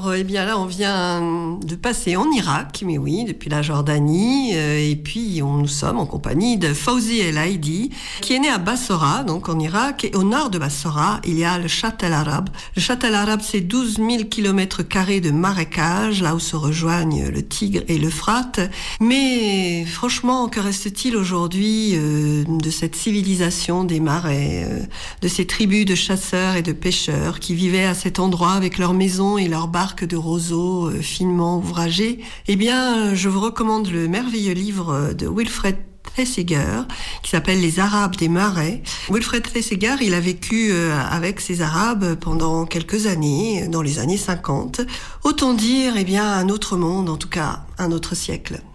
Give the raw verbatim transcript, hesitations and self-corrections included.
Alors, eh bien là, on vient de passer en Irak, mais oui, depuis la Jordanie, euh, et puis on, nous sommes en compagnie de Fawzi El Haïdi, qui est né à Bassora, donc en Irak, et au nord de Bassora, il y a le Shatt El Arab. Le Shatt El Arab, c'est douze mille kilomètres carrés de marécages, là où se rejoignent le Tigre et l'Euphrate. Mais franchement, que reste-t-il aujourd'hui euh, de cette civilisation des marais, euh, de ces tribus de chasseurs et de pêcheurs qui vivaient à cet endroit avec leurs maisons et leurs barques de roseaux euh, finement ouvragées? Eh bien, je vous recommande le merveilleux livre de Wilfred Thesiger, qui s'appelle Les Arabes des Marais. Wilfred Thesiger, il a vécu avec ces Arabes pendant quelques années, dans les années cinquante. Autant dire, eh bien, un autre monde, en tout cas, un autre siècle.